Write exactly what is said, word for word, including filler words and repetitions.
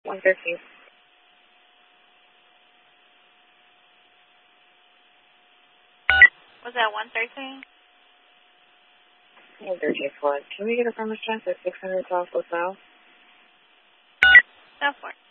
one thirteen. Was that one thirteen? one thirteen flood. Can we get a premise check at six hundred South LaSalle? Go for it.